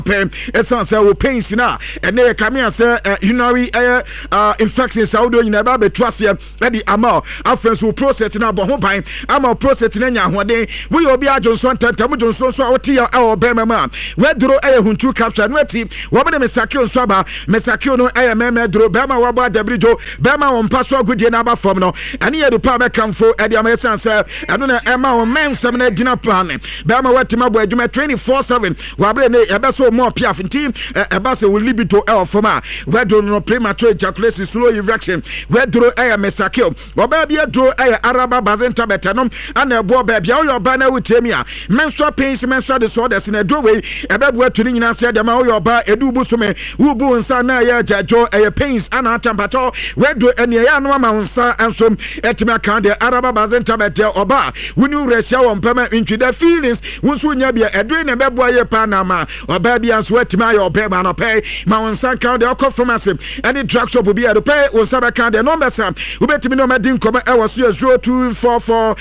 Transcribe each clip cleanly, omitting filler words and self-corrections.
esan say wo pains na ene kame say urinary infections audio nyina ba betrase e di ama afenso wo process na bo ho ban ama process na nya hoden wo ye obi ajonso ntantam jonso so a wote ya e obema ma we duro huntu capture no ati wo be mesakio so aba mesakio no meme duro bema wo ba dabrijo bema wo mpaso agudie na aba fom no ene ye do pa be kamfo e di ama esan say eno na ema wo mensem na dina plan bema watima bo adwuma 24/7 wo be ne e be so more piaf nti eba se wo libido e ofom a we do no premature ejaculation slow erection we duro mesakio wo ba bia duro araba bazenta betenom ana ebo ba bia wo ba na wutemi a menstrual pains menstrual disorders na do we ebebu atuni nyina se de ma wo ba edu bu so me wo bu nsa na ya jajo pains ana tampato we do ene ya no ma nsa ansom etima kan de araba bazenta bete oba woni wresia wo mpama ntwida feelings wonso nya bia edo na bebu aye pa na ma oba bia nso etima ya oba ma no pay ma nsa kan de okọ pharmacy any drug shop bi ya do pay wo saba kan de number sam wo betimi no madin koma e wo so 0244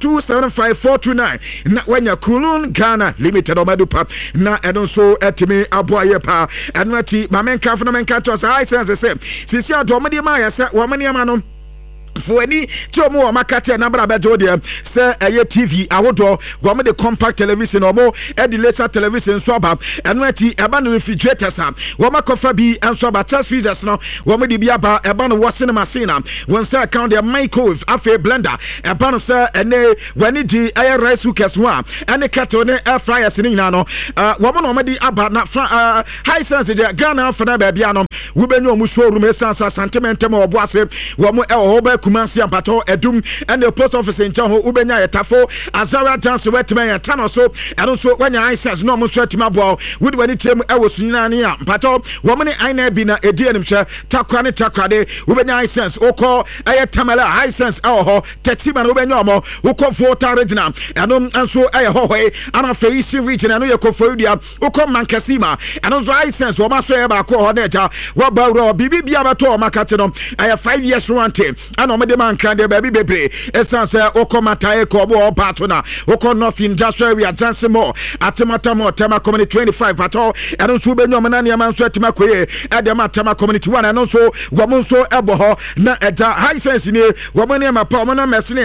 275429 na wanya Kulun Ghana Limited omadupa na eno so etimi aboaye pa enwati mamenka funa menka to say sense say sisi adomade ma ya say wo mani ama no fueni chomo wa makate na bra bejo de se eye TV awodo go de compact television omo e di laser television so aba eno ati eba no refrigerators a wo makofa bi enso aba chest freezers no wo de bi aba eba no washing machine won say account the microwave afi blender eba no say ene wani di air rice cookers ho a ene kettle ne air fryers ni nyina no wo de aba na high sense de Ghana fana ba bia no wo benyu omu showroom esansa sentiment ma obo ase wo mo e ho ba Kumansi ampato edum and the post office in Chanho ubenya yetafo Azara chance wetime yetano so eno so wanya license no mo so atima boa wudi wani tem e wo sunyina ne ampato wo mene aina bi na edi enim hye takwa ne takrade ubenya license okọ tamala license e ho tetima no ubenya omo okọ voter regional eno enso e hohoi ana feisi region eno yekofodia okọ mankasima eno so license wo ma so e ba ko ho na eja wo ba ro bibi bia bato o makate no 5 years warranty ana de man kan de baby bebre essence okomata e ko bo pato na okọ nothing just where we are dancing more atemata more tema community 25 pato eno so benyo na ne man so atima koye e de matema community 1 eno so wo so ebo ho na eja high sense ni wo ne ma pa mo na mesene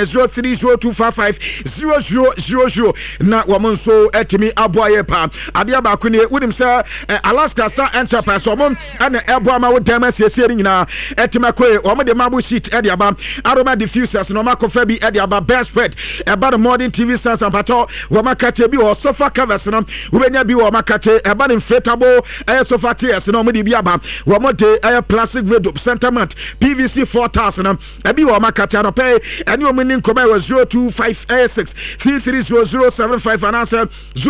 0302550000 na wo so etimi aboaye pa ade aba ko ne wonim say Alaska Sa Enterprise omon ana ebo ama wo dema siesie nyina etima koye wo de mabu sheet e de aba aroma diffusers no makofa bi e de aba best spread eba the modern TV stands and pato wo makate bi o sofa covers no wo benya bi wo makate eba the inflatable sofa chairs no mo de bi aba wo mo de plastic vedo sentiment PVC 4000 ebi wo makate no pay ene o mini nkoma 0256 330075 and answer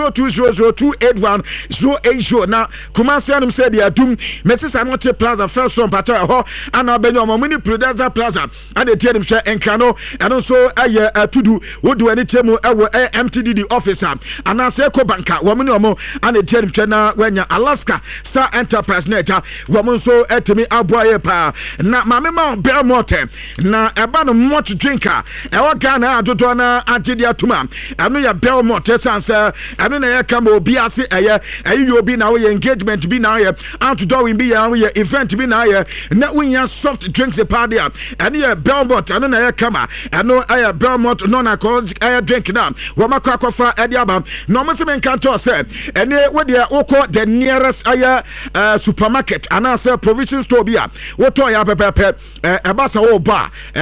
0200281080 na Kumasi anum say dia dum Mrs. Anote Plaza first from pato ho ana benyo mo mini Prudence Plaza and the team share enkano and also tudu wodu ani temu ewo MTDD officer and answer ko banka woman omo and the team share na wenya Alaska Sa Enterprise nature woman so etimi aboaye pa na mamema Belmont na eba no mot drinker e wo Ghana adodo na agidi atuma anu ya Belmont sense anu na ya kama obi ase eye obi na we engagement bi na ye outdoor bi ya we event bi na ye na we soft drinks e party and ye Belmont anu na ya kama anu aya Belmont non alcoholic aya drink na wo makwa kofa edi aba no mo se men kan to say ene we de okọ the nearest aya supermarket and say provision store bi a wo to ya pepepe e ba sa wo ba